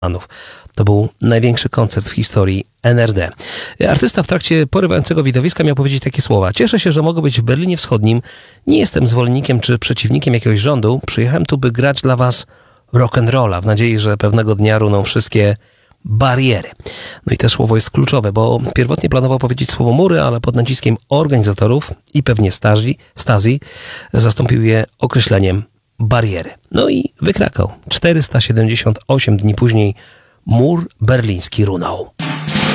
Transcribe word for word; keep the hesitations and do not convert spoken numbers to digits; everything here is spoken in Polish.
fanów. To był największy koncert w historii N R D. Artysta w trakcie porywającego widowiska miał powiedzieć takie słowa: cieszę się, że mogę być w Berlinie Wschodnim. Nie jestem zwolennikiem czy przeciwnikiem jakiegoś rządu. Przyjechałem tu, by grać dla was rock'n'rolla w nadziei, że pewnego dnia runą wszystkie bariery. No i to słowo jest kluczowe, bo pierwotnie planował powiedzieć słowo mury, ale pod naciskiem organizatorów i pewnie Stasi, Stasi zastąpił je określeniem bariery. No i wykrakał. czterysta siedemdziesiąt osiem dni później mur berliński runął.